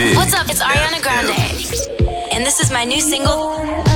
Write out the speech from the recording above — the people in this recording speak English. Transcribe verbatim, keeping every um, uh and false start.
What's up? It's Ariana Grande. And this is my new single,